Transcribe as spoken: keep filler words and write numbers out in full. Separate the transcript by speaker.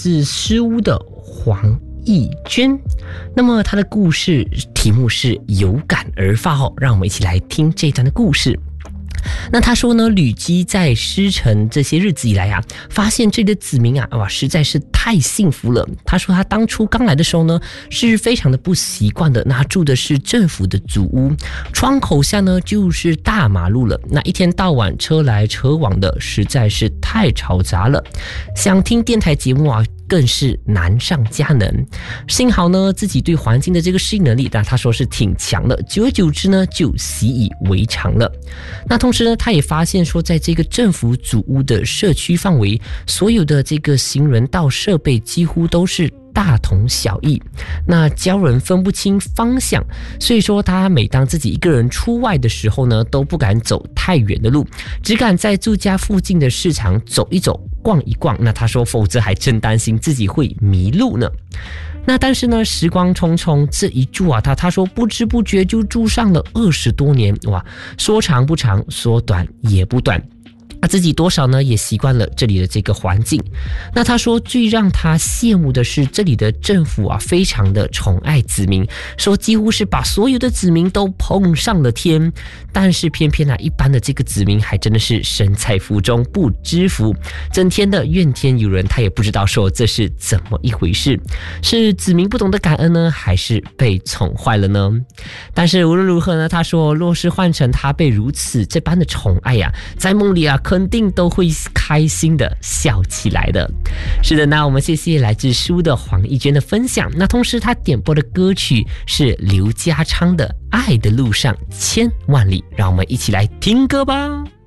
Speaker 1: 自诗屋的黄义娟。那么她的故事题目是有感而发哦，让我们一起来听这段的故事。那他说呢，吕基在师城这些日子以来啊，发现这里的子民啊，哇，实在是太幸福了。他说他当初刚来的时候呢，是非常的不习惯的。那他住的是政府的祖屋，窗口下呢就是大马路了。那一天到晚车来车往的，实在是太嘈杂了。想听电台节目啊，更是难上加难。幸好呢，自己对环境的这个适应能力，但他说是挺强的。久而久之呢，就习以为常了。那同时呢，他也发现说，在这个政府祖屋的社区范围，所有的这个行人道设备几乎都是大同小异，那教人分不清方向，所以说他每当自己一个人出外的时候呢，都不敢走太远的路，只敢在住家附近的市场走一走逛一逛。那他说否则还真担心自己会迷路呢。那但是呢，时光匆匆，这一住啊，他他说不知不觉就住上了二十多年，哇，说长不长，说短也不短。他自己多少呢也习惯了这里的这个环境。那他说最让他羡慕的是这里的政府啊，非常的宠爱子民，说几乎是把所有的子民都捧上了天。但是偏偏啊，一般的这个子民还真的是身在福中不知福，整天的怨天尤人，他也不知道说这是怎么一回事，是子民不懂得感恩呢，还是被宠坏了呢？但是无论如何呢，他说若是换成他被如此这般的宠爱啊，在梦里啊肯定都会开心的笑起来的。是的，那我们谢谢来自书的黄义娟的分享。那同时他点播的歌曲是刘家昌的《爱的路上千万里》，让我们一起来听歌吧。